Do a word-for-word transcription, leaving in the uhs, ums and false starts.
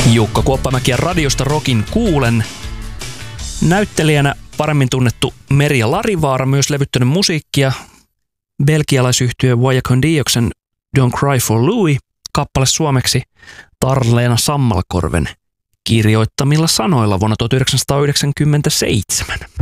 Jukka Kuoppamäki ja radiosta Rockin kuulen. Näyttelijänä paremmin tunnettu Merja Larivaara, myös levyttänyt musiikkia. Belgialaisyhtye Voya con Dioksen Don't Cry for Louis, kappale suomeksi Tarleena Sammalkorven kirjoittamilla sanoilla vuonna tuhatyhdeksänsataayhdeksänkymmentäseitsemän.